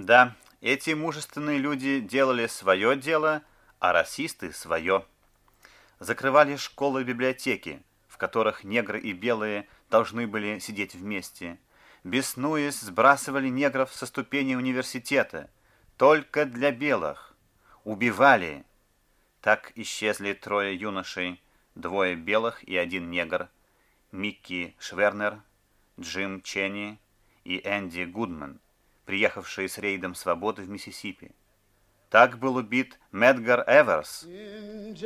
Да, эти мужественные люди делали свое дело, а расисты свое. Закрывали школы и библиотеки, в которых негры и белые должны были сидеть вместе. Беснуясь, сбрасывали негров со ступеней университета. Только для белых. Убивали. Так исчезли трое юношей, двое белых и один негр, Микки Швернер, Джим Ченни и Энди Гудман, приехавшие с рейдом свободы в Миссисипи. Так был убит Медгар Эверс.